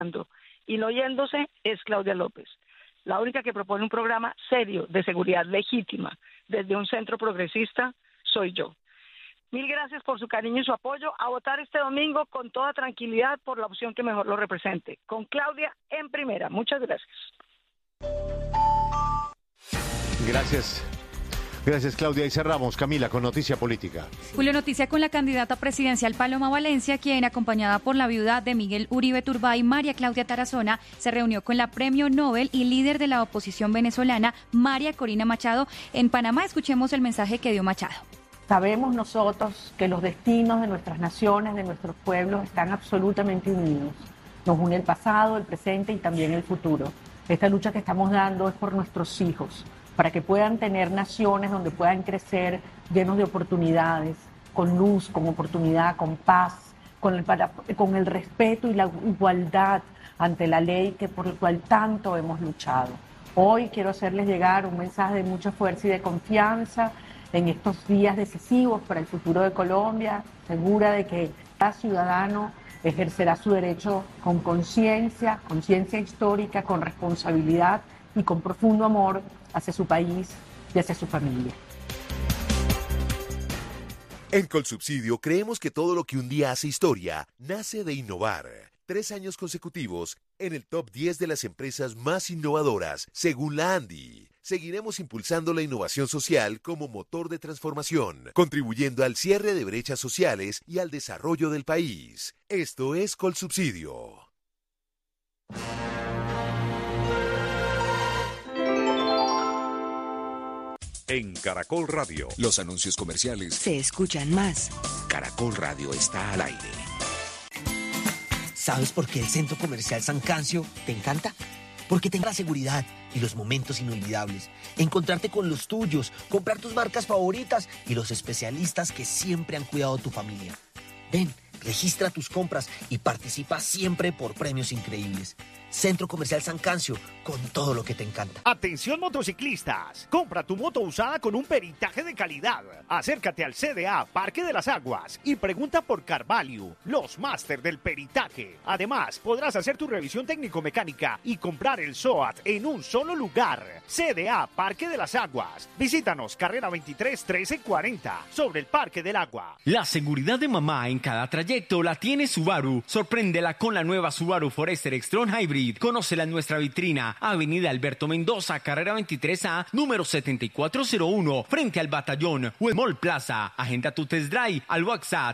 y no yéndose es Claudia López. La única que propone un programa serio de seguridad legítima desde un centro progresista soy yo. Mil gracias por su cariño y su apoyo. A votar este domingo con toda tranquilidad por la opción que mejor lo represente. Con Claudia en primera. Muchas gracias. Gracias. Gracias, Claudia. Y cerramos, Camila, con Noticia Política. Julio, noticia con la candidata presidencial Paloma Valencia, quien, acompañada por la viuda de Miguel Uribe Turbay, María Claudia Tarazona, se reunió con la premio Nobel y líder de la oposición venezolana, María Corina Machado, en Panamá. Escuchemos el mensaje que dio Machado. Sabemos nosotros que los destinos de nuestras naciones, de nuestros pueblos, están absolutamente unidos. Nos une el pasado, el presente y también el futuro. Esta lucha que estamos dando es por nuestros hijos, para que puedan tener naciones donde puedan crecer llenos de oportunidades, con luz, con oportunidad, con paz, con el respeto y la igualdad ante la ley por el cual tanto hemos luchado. Hoy quiero hacerles llegar un mensaje de mucha fuerza y de confianza en estos días decisivos para el futuro de Colombia, segura de que cada ciudadano ejercerá su derecho con conciencia histórica, con responsabilidad y con profundo amor hacia su país y hacia su familia. En Colsubsidio creemos que todo lo que un día hace historia nace de innovar. 3 años consecutivos en el top 10 de las empresas más innovadoras, según la ANDI. Seguiremos impulsando la innovación social como motor de transformación, contribuyendo al cierre de brechas sociales y al desarrollo del país. Esto es Colsubsidio. En Caracol Radio, los anuncios comerciales se escuchan más. Caracol Radio está al aire. ¿Sabes por qué el Centro Comercial San Cancio te encanta? Porque te da la seguridad y los momentos inolvidables, encontrarte con los tuyos, comprar tus marcas favoritas y los especialistas que siempre han cuidado tu familia. Ven, registra tus compras y participa siempre por premios increíbles. Centro Comercial San Cancio, con todo lo que te encanta. Atención motociclistas, compra tu moto usada con un peritaje de calidad. Acércate al CDA Parque de las Aguas y pregunta por Carvalho, los máster del peritaje. Además, podrás hacer tu revisión técnico-mecánica y comprar el SOAT en un solo lugar. CDA Parque de las Aguas. Visítanos, carrera 23 1340, sobre el Parque del Agua. La seguridad de mamá en cada trayecto la tiene Subaru. Sorpréndela con la nueva Subaru Forester X-Tron Hybrid. Conócela en nuestra vitrina, Avenida Alberto Mendoza, carrera 23A, número 7401, frente al Batallón o en Mall Plaza. Agenda tu test drive al WhatsApp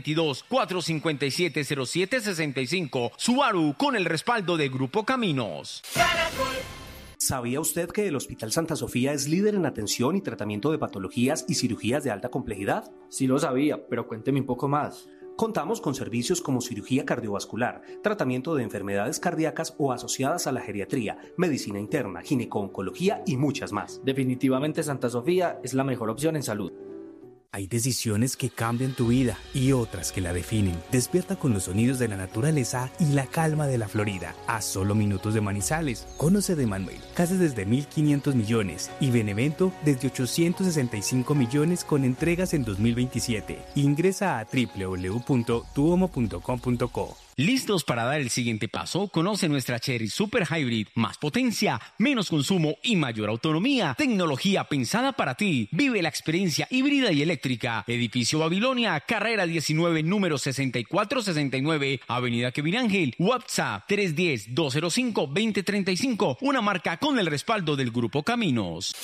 322-457-0765. Subaru, con el respaldo de Grupo Caminos. ¿Sabía usted que el Hospital Santa Sofía es líder en atención y tratamiento de patologías y cirugías de alta complejidad? Sí lo sabía, pero cuénteme un poco más. Contamos con servicios como cirugía cardiovascular, tratamiento de enfermedades cardíacas o asociadas a la geriatría, medicina interna, gineco-oncología y muchas más. Definitivamente Santa Sofía es la mejor opción en salud. Hay decisiones que cambian tu vida y otras que la definen. Despierta con los sonidos de la naturaleza y la calma de la Florida. A solo minutos de Manizales. Conoce de Manuel, casas desde 1.500 millones y Benevento desde 865 millones con entregas en 2027. Ingresa a www.tuomo.com.co. ¿Listos para dar el siguiente paso? Conoce nuestra Chery Super Hybrid. Más potencia, menos consumo y mayor autonomía. Tecnología pensada para ti. Vive la experiencia híbrida y eléctrica. Edificio Babilonia, carrera 19, número 6469, Avenida Kevin Ángel. WhatsApp 310-205-2035. Una marca con el respaldo del Grupo Caminos.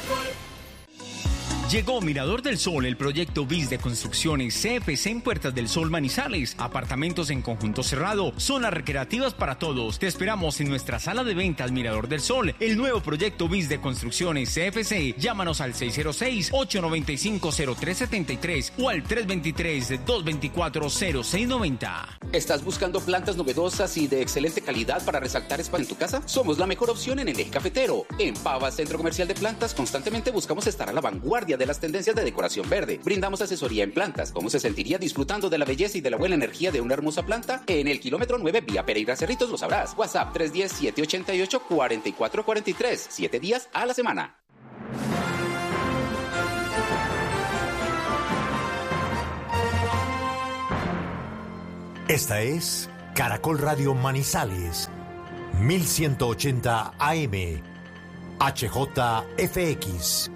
Llegó Mirador del Sol, el proyecto BIS de construcciones CFC en Puertas del Sol Manizales. Apartamentos en conjunto cerrado, zonas recreativas para todos. Te esperamos en nuestra sala de ventas Mirador del Sol, el nuevo proyecto BIS de construcciones CFC. Llámanos al 606-895-0373 o al 323-224-0690. ¿Estás buscando plantas novedosas y de excelente calidad para resaltar espacio en tu casa? Somos la mejor opción en el eje cafetero. En Pava Centro Comercial de Plantas constantemente buscamos estar a la vanguardia de las tendencias de decoración verde. Brindamos asesoría en plantas. ¿Cómo se sentiría disfrutando de la belleza y de la buena energía de una hermosa planta? En el kilómetro 9 vía Pereira Cerritos lo sabrás. WhatsApp 310-788-4443. 7 días a la semana. Esta es Caracol Radio Manizales, 1180 AM, HJFX,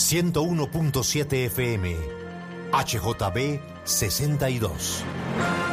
101.7 FM, HJB 62.